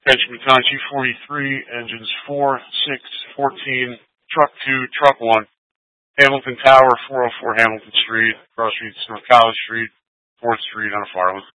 Benjamin Con 243, engines 4, 6, 14, truck 2, truck 1, Hamilton Tower, 404 Hamilton Street, cross streets North College Street, 4th Street on a fire one.